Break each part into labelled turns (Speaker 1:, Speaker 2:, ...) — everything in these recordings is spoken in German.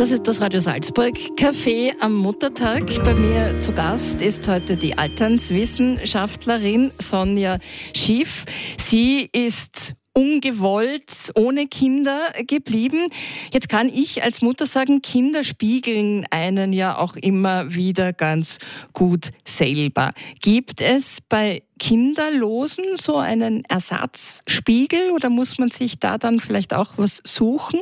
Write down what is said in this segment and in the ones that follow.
Speaker 1: Das ist das Radio Salzburg Café am Muttertag. Bei mir zu Gast ist heute die Alternswissenschaftlerin Sonja Schiff. Sie ist ungewollt ohne Kinder geblieben. Jetzt kann ich als Mutter sagen, Kinder spiegeln einen ja auch immer wieder ganz gut selber. Gibt es bei Kinderlosen so einen Ersatzspiegel oder muss man sich da dann vielleicht auch was suchen?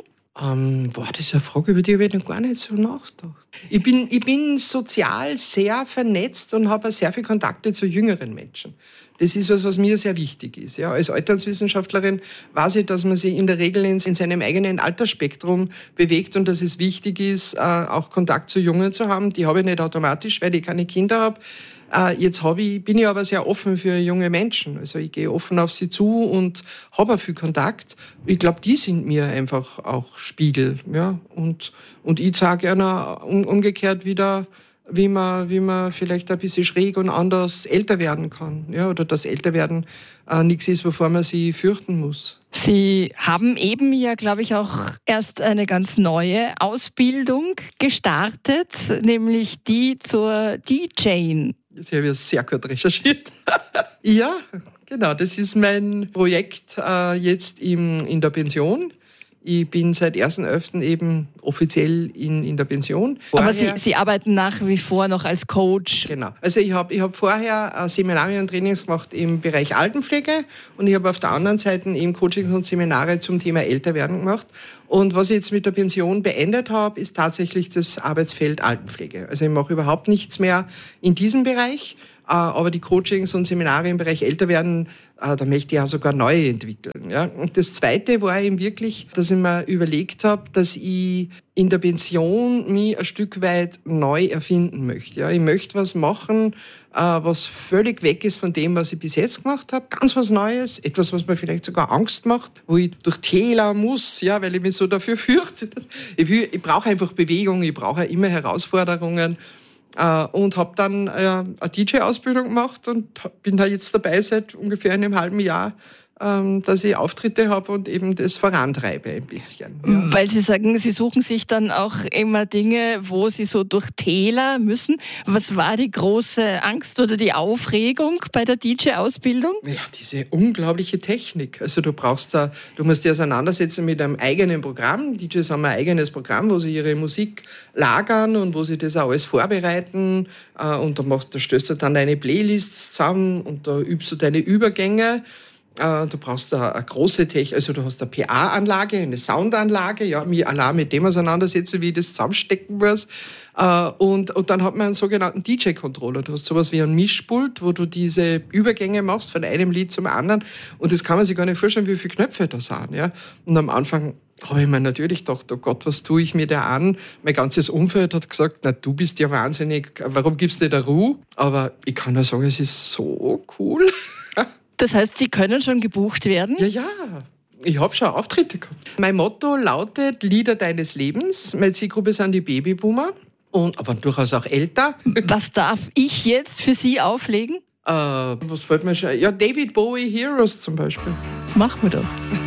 Speaker 2: Das ist eine Frage, über die habe ich noch gar nicht so nachgedacht. Ich bin sozial sehr vernetzt und habe sehr viele Kontakte zu jüngeren Menschen. Das ist was mir sehr wichtig ist. Ja, als Alternswissenschaftlerin weiß ich, dass man sich in der Regel in seinem eigenen Altersspektrum bewegt und dass es wichtig ist, auch Kontakt zu Jungen zu haben. Die habe ich nicht automatisch, weil ich keine Kinder habe. Jetzt bin ich aber sehr offen für junge Menschen. Also ich gehe offen auf sie zu und habe auch viel Kontakt. Ich glaube, die sind mir einfach auch Spiegel. Ja? Und ich sage gerne umgekehrt wieder, wie man vielleicht ein bisschen schräg und anders älter werden kann. Ja? Oder dass Älterwerden nichts ist, wovor man sich fürchten muss.
Speaker 1: Sie haben eben ja, glaube ich, auch erst eine ganz neue Ausbildung gestartet, nämlich die zur DJ.
Speaker 2: Das habe ich sehr gut recherchiert. Ja, genau, das ist mein Projekt jetzt in der Pension. Ich bin seit 1.11. eben offiziell in der Pension.
Speaker 1: Aber Sie arbeiten nach wie vor noch als Coach?
Speaker 2: Genau. Also ich hab vorher Seminare und Trainings gemacht im Bereich Altenpflege und ich habe auf der anderen Seite eben Coachings und Seminare zum Thema Älterwerden gemacht. Und was ich jetzt mit der Pension beendet habe, ist tatsächlich das Arbeitsfeld Altenpflege. Also ich mache überhaupt nichts mehr in diesem Bereich. Aber die Coachings und Seminare im Bereich Älterwerden, da möchte ich auch sogar neu entwickeln. Ja? Und das Zweite war eben wirklich, dass ich mir überlegt habe, dass ich in der Pension mich ein Stück weit neu erfinden möchte. Ja? Ich möchte was machen, was völlig weg ist von dem, was ich bis jetzt gemacht habe. Ganz was Neues, etwas, was mir vielleicht sogar Angst macht, wo ich durch Täler muss, ja, weil ich mich so dafür fürchte. Ich brauche einfach Bewegung, ich brauche immer Herausforderungen. Und habe dann eine DJ-Ausbildung gemacht und bin da jetzt dabei seit ungefähr einem halben Jahr, dass ich Auftritte habe und eben das vorantreibe ein bisschen. Ja.
Speaker 1: Weil Sie sagen, Sie suchen sich dann auch immer Dinge, wo Sie so durch Täler müssen. Was war die große Angst oder die Aufregung bei der DJ-Ausbildung?
Speaker 2: Ja, diese unglaubliche Technik. Also du musst dich auseinandersetzen mit einem eigenen Programm. DJs haben ein eigenes Programm, wo sie ihre Musik lagern und wo sie das auch alles vorbereiten. Und da stößt du dann deine Playlists zusammen und da übst du deine Übergänge. Du brauchst da eine große Technik, also du hast eine PA-Anlage, eine Soundanlage, ja, mich allein mit dem auseinandersetzen, wie ich das zusammenstecken muss. Und dann hat man einen sogenannten DJ-Controller. Du hast sowas wie einen Mischpult, wo du diese Übergänge machst von einem Lied zum anderen. Und das kann man sich gar nicht vorstellen, wie viele Knöpfe da sind. Ja? Und am Anfang habe ich mir natürlich gedacht, oh Gott, was tue ich mir da an? Mein ganzes Umfeld hat gesagt, na, du bist ja wahnsinnig, warum gibst du dir Ruhe? Aber ich kann nur sagen, es ist so cool.
Speaker 1: Das heißt, Sie können schon gebucht werden?
Speaker 2: Ja. Ich habe schon Auftritte gehabt. Mein Motto lautet Lieder deines Lebens. Meine Zielgruppe sind die Babyboomer, aber durchaus auch älter.
Speaker 1: Was darf ich jetzt für Sie auflegen?
Speaker 2: Was fällt mir schon? Ja, David Bowie Heroes zum Beispiel.
Speaker 1: Machen wir doch.